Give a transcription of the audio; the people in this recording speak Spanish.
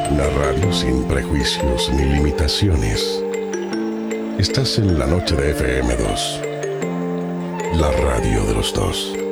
Una radio sin prejuicios ni limitaciones. Estás en la noche de FM2, la radio de los dos.